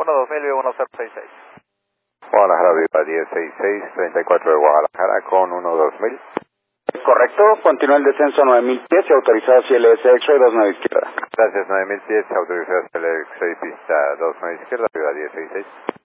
Guadalajara 2000 y 1066. Guadalajara Viva 1066, 34 de Guadalajara con 12000. Correcto, continúa el descenso a 9000 pies y autorizado hacia el S X-Ray 29 izquierda. Gracias, 9000 pies, autorizados el X-Ray pista 29 izquierda, Viva 1066.